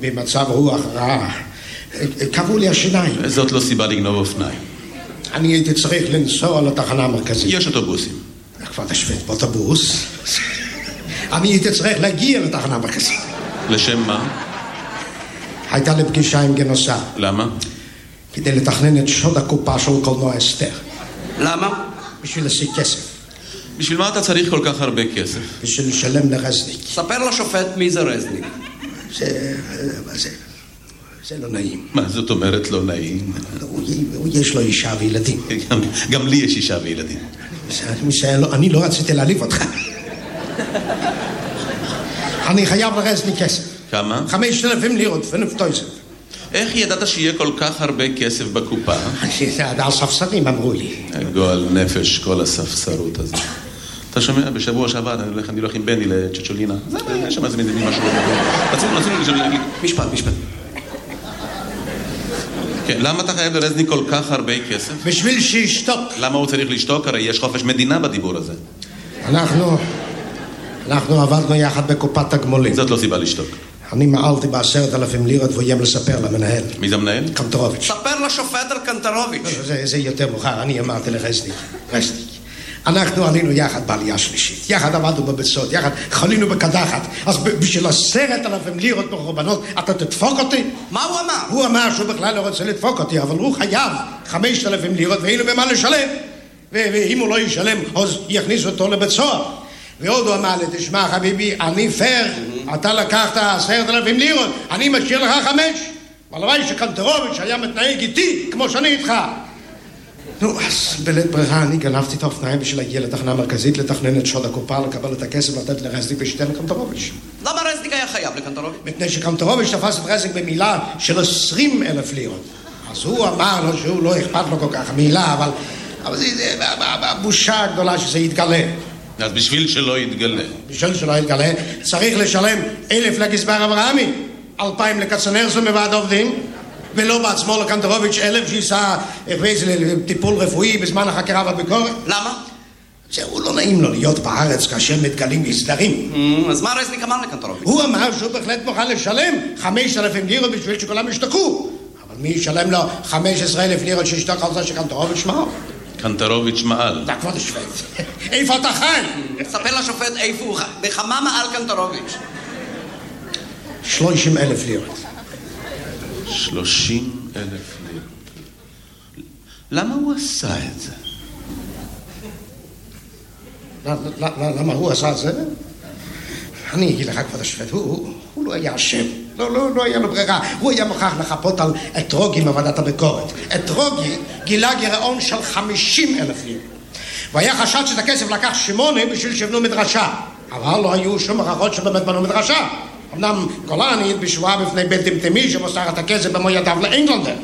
במצב רוח רע. קבעו לי השיניים. זאת לא סיבה לגנוב אופניים. אני הייתי צריך לנסוע לתחנה המרכזית. יש אוטובוסים. כבוד השופט, באוטובוס. אני הייתי צריך להגיע לתחנה המרכזית. לשם מה? הייתה לי פגישה עם גינוסר. למה? כדי לתכנן את שוד הקופה של קולנוע אסתר. למה? בשביל להשיג כסף. בשביל מה אתה צריך כל כך הרבה כסף? בשביל לשלם לרזניק. ספר לשופט מי זה רזניק. זה לא נעים. מה זאת אומרת לא נעים? יש לו אישה וילדים. גם לי יש אישה וילדים. אני לא רציתי להעליב אותך. אני חייב לרזניק כסף. כמה? 5,000 לירות ונפטויזר. איך ידעת שיהיה כל כך הרבה כסף בקופה? הספסרים אמרו לי. גועל נפש כל הספסרות הזאת. אתה שומע? בשבוע שעבר אני הולך עם בני לצ'צ'ולינה. זה מה, יש שם איזה משהו. רצינו להגיד. משפט. כן, למה אתה חייב לרזניק כל כך הרבה כסף? בשביל שישתוק. למה הוא צריך לשתוק? הרי יש חופש מדינה בדיבור הזה. אנחנו עבדנו יחד בקופת תגמולים. זאת לא סיבה לשתוק. אני מעלתי ב10,000 לירות והוא איים לספר למנהל. מי זה המנהל? קנטרוביץ'. ספר לשופט על קנטרוביץ'. זה יותר מאוחר, אני אמרתי לרזניק. אנחנו עלינו יחד בעלייה שלישית, יחד עבדנו בבצות, יחד חלינו בקדחת. אז בשביל 10,000 לירות בחורבנות אתה תדפוק אותי? מה הוא אמר? הוא אמר שהוא בכלל לא רוצה לדפוק אותי, אבל הוא חייב 5,000 לירות ואין לו במה לשלם. ואם הוא לא ישלם, אז יכניסו אותו לבית סוהר. ועוד הוא אמר לי, תשמע חביבי, אני פייר, אתה לקחת 10,000 לירות, אני משאיר לך 5. הלוואי שקנטרוביץ' היה מתנהג איתי כמו שאני איתך. נו, אז בלית ברירה אני גנבתי את האופניים בשביל להגיע לתחנה המרכזית, לתכנן את שוד הקופה, לקבל את הכסף, לתת לרזניק ושתן לקנטרוביץ'. למה רזניק היה חייב לקנטרוביץ'? מפני שקנטרוביץ' תפס את רזניק במילה של 20,000 לירות. אז הוא אמר לו שהוא לא אכפת לו כל כך מילה, אבל זה הבושה הגדולה שזה יתגלה. אז בשביל שלא יתגלה, צריך לשלם 1,000 לגזבר אברהמי, 2,000 לקצנרסו מוועד עובדים, ולא בעצמו לקנטרוביץ' 1,000 שיסע לטיפול רפואי בזמן החקירה והביקורת. למה? זהו, לא נעים לו להיות בארץ כאשר מתגלים מסדרים. אז מה רזניק אמר לקנטרוביץ'? הוא אמר שהוא בהחלט מוכן לשלם 5,000 לירות בשביל שכולם ישתקו. אבל מי ישלם לו 15,000 לירות שישתוק על זה שקנטרוביץ' מעל? קנטרוביץ' מעל. זה כבוד השופט. איפה אתה חי? ספר לשופט איפה הוא חי. בכמה מעל קנטרוביץ'? 30,000 לירות. 30,000 לירות. למה הוא עשה את זה? למה הוא עשה את זה? אני אגיד לך כבוד השופט, הוא לא היה אשם. לא היה לו ברירה. הוא היה מוכרח לחפות על אתרוגי מוועדת הביקורת. אתרוגי גילה גירעון של 50,000 לירות. והיה חשד שאת הכסף לקח 8 בשביל שיבנו מדרשה. אבל לא היו שום הוכחות שבאמת בנו מדרשה. אמנם גולן העיד בשבועה בפני בית דמטמי שמוסר את הכסף במו ידיו לאנגלנדר.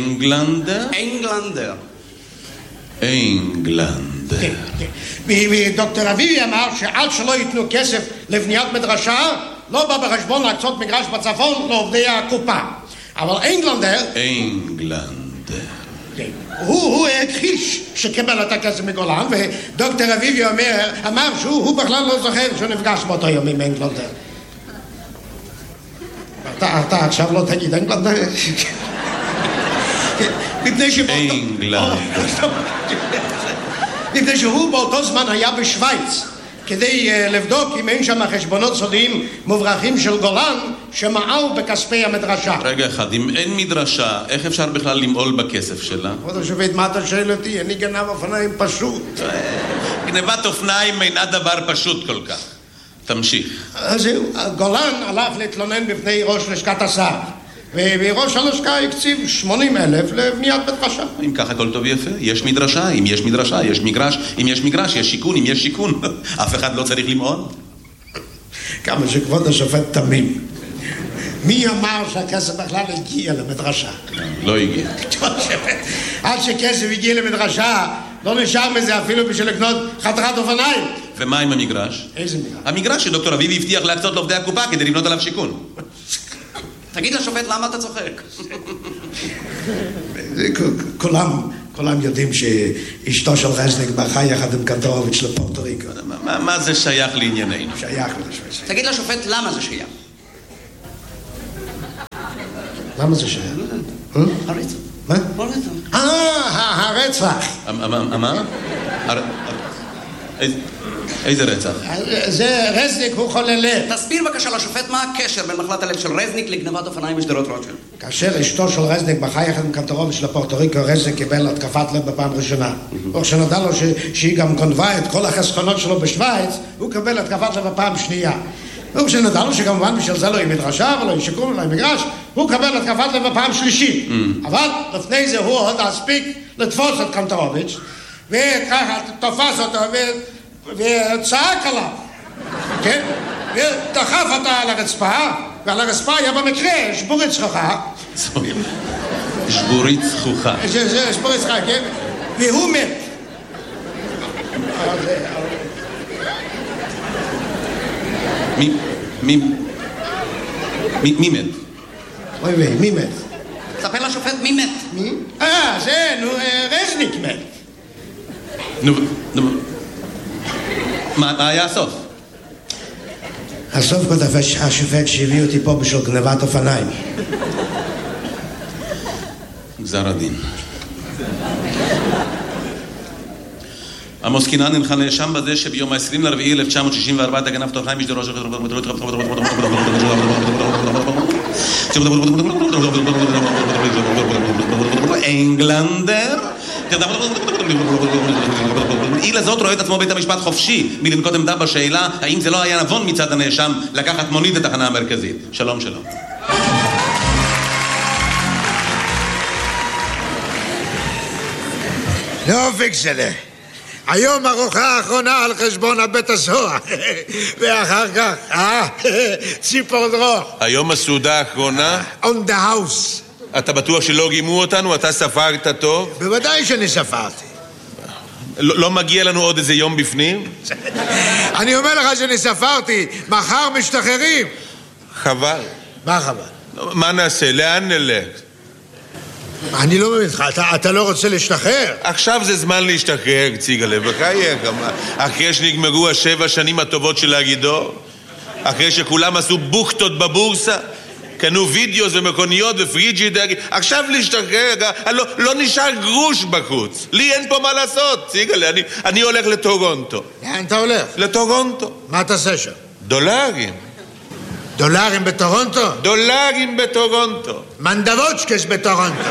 אנגלנדר. ודוקטור אביבי אמר שעד שלא ייתנו כסף לבניית מדרשה, לא בא בחשבון להקצות מגרש בצפון לעובדי הקופה. אבל אנגלנדר... הוא הכחיש שקיבל את הכסף מגולן, ודוקטור אביבי אמר שהוא בכלל לא זוכר שהוא נפגש באותו יום עם אנגלנדר. אתה עכשיו לא תגיד אנגלנדר? מפני שהוא באותו זמן היה בשוויץ כדי לבדוק אם אין שם חשבונות סודיים מוברחים של גולן שמעל בכספי המדרשה. רגע אחד, אם אין מדרשה, איך אפשר בכלל למעול בכסף שלה? כבוד השופט, מה אתה שואל אותי? אני גנב אופניים פשוט. גנבת אופניים אינה דבר פשוט כל כך. תמשיך. זהו, גולן הלך להתלונן בפני ראש לשכת השר, וראש הלשכה הקציב 80,000 לבניית מדרשה. אם ככה הכל טוב יפה, יש מדרשה, אם יש מדרשה, יש מגרש, אם יש מגרש, יש שיכון, אם יש שיכון. אף אחד לא צריך למעול. כמה שכבוד השופט תמים. מי אמר שהכסף בכלל הגיע למדרשה? לא הגיע. עד שכסף הגיע למדרשה, לא נשאר מזה אפילו בשביל לקנות חתיכת אופניים. ומה עם המגרש? איזה מגרש? המגרש שדוקטור אביבי הבטיח להקצות לעובדי הקופה כדי לבנות עליו שיכון. תגיד לשופט למה אתה צוחק? כולם יודעים שאשתו של רזניק ברחה יחד עם קנטרוביץ' לפורטו ריקו. מה זה שייך לענייננו? שייך לשופט. תגיד לשופט למה זה שייך. למה זה שייך? הרצח. מה? הרצח. הרצח. מה? איזה רצח? זה רזניק, הוא חולה לב. תסביר בבקשה לשופט מה הקשר בין מחלת הלב של רזניק לגנבת אופניים משדרות רוטשילד. כאשר אשתו של רזניק בחי יחד עם קנטרוביץ' לפורטוריקו, רזניק קיבל התקפת לב בפעם ראשונה. וכשנודע לו שהיא גם גונבה את כל החסכונות שלו בשוויץ, הוא קיבל התקפת לב בפעם שנייה. וכשנודע לו שכמובן בשביל זה לא יהיה מדרשה ולא יהיה שיקום ולא יהיה מגרש, הוא קיבל התקפת לב בפעם שלישית. אבל לפני זה הוא עוד הספיק לתפוס את קנטרוביץ' וככה תופס אותו וצעק עליו, כן? ודחף אותה על הרצפה, ועל הרצפה היה במקרה שבורית זכוכה. שבורית זכוכה. זה שבורית זכוכה, כן? והוא מת. מי מת? אוי ווי, מי מת? ספר לשופט מי מת. מי? זה, רזניק מת. מה היה הסוף? הסוף כותב השופט שהביא אותי פה בשביל גנבת אופניים. גזר הדין. עמוס קינן נלך נאשם בזה שביום ה-20/4/1964 אתה גנבת אופניים משדרות אנגלנדר. אילה זאת רואה את עצמו בית המשפט חופשי מלנקוט עמדה בשאלה האם זה לא היה נבון מצד הנאשם לקחת מונית לתחנה המרכזית. שלום שלום. לא פיקסלה, היום ארוחה האחרונה על חשבון הבית הסוהר ואחר כך ציפור דרור. היום הסעודה האחרונה? On the house. אתה בטוח שלא גימו אותנו? אתה ספרת טוב? בוודאי שאני ספרתי. לא מגיע לנו עוד איזה יום בפנים? אני אומר לך שאני ספרתי, מחר משתחררים. חבל. מה חבל? מה נעשה? לאן נלך? אני לא מבין לך, אתה לא רוצה להשתחרר? עכשיו זה זמן להשתחרר, ציגלה, בחייך. אחרי שנגמרו 7 השנים הטובות של הגידור, אחרי שכולם עשו בוכטות בבורסה, קנו וידאוס ומכוניות ופריג'ידר, עכשיו להשתחרר, לא נשאר גרוש בחוץ. לי אין פה מה לעשות, ציגלה, אני הולך לטורונטו. לאן אתה הולך? לטורונטו. מה תעשה שם? דולרים. דולרים בטורונטו? דולרים בטורונטו. מנדבוצ'קס בטורונטו.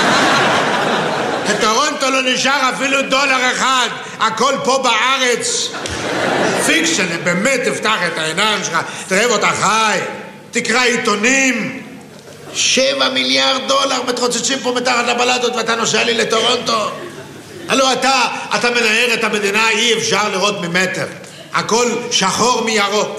בטורונטו לא נשאר אפילו דולר אחד, הכל פה בארץ. פיקשן, באמת תפתח את העיניים שלך, תראה אותה חי, תקרא עיתונים. 7 מיליארד דולר מתרוצצים פה מתחת לבלטות ואתה נוסע לי לטורונטו. הלוא אתה מנהר את המדינה, אי אפשר לראות ממטר. הכל שחור מירוק.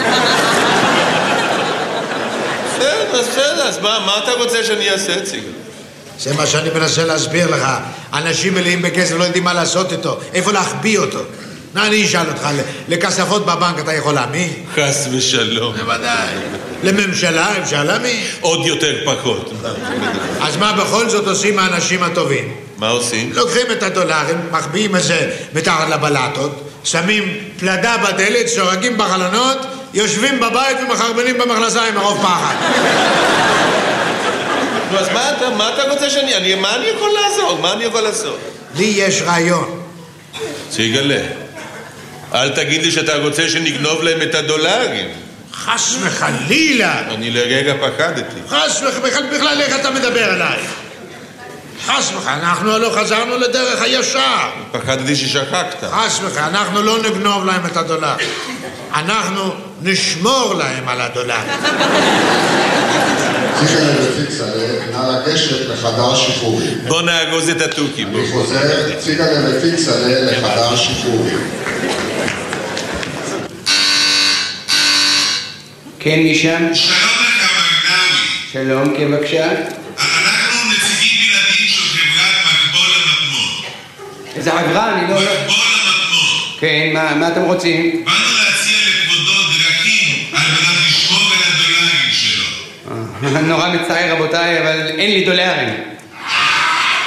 בסדר, אז מה אתה רוצה שאני אעשה, ציגל? זה מה שאני מנסה להסביר לך. אנשים מלאים בכסף לא יודעים מה לעשות איתו, איפה להחביא אותו. אני אשאל אותך, לכספות בבנק אתה יכול להאמין? חס ושלום. בוודאי. לממשלה אפשר להאמין? עוד יותר פחות. אז מה בכל זאת עושים האנשים הטובים? מה עושים? לוקחים את הדולרים, מחביאים את זה מתחת לבלטות, שמים פלדה בדלת, שורגים בחלונות, יושבים בבית ומחרבנים במכנסיים מרוב פחד. נו, אז מה אתה רוצה שאני... מה אני יכול לעזור? מה אני יכול לעשות? לי יש רעיון. ציגלה, אל תגיד לי שאתה רוצה שנגנוב להם את הדולרים. חס וחלילה. אני לרגע פחדתי. חס וחלילה, בכלל איך אתה מדבר אליי? חס וחלילה, אנחנו לא חזרנו לדרך הישר. פחדתי ששכחת. חס וחלילה, אנחנו לא נגנוב להם את הדולר. אנחנו נשמור להם על הדולר. ציגלה ופיקסלה, נא לגשת לחדר השחרורים. בוא נאגוז את התוכי. אני חוזר, ציגלה ופיקסלה לחדר השחרורים. כן, משם? שלום לך, מגנאווי. שלום, כן, בבקשה. אנחנו נציגים בלעדיים של חברת מקבול המטמון. איזה חברה? אני לא... מקבול המטמון. כן, מה אתם רוצים? באנו להציע לכבודו דרכים על מנת לשמור על הדולרים שלו. נורא מצער, רבותיי, אבל אין לי דולרים.